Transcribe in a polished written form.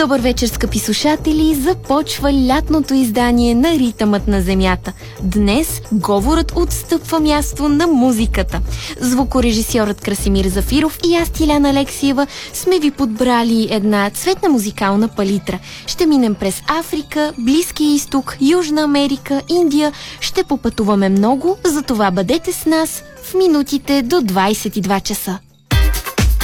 Добър вечер, скъпи слушатели! Започва лятното издание на Ритъмът на земята. Днес говорът отстъпва място на музиката. Звукорежисьорът Красимир Зафиров и аз, Тиляна Алексиева, сме ви подбрали една цветна музикална палитра. Ще минем през Африка, Близкия изток, Южна Америка, Индия. Ще попътуваме много, затова бъдете с нас в минутите до 22 часа.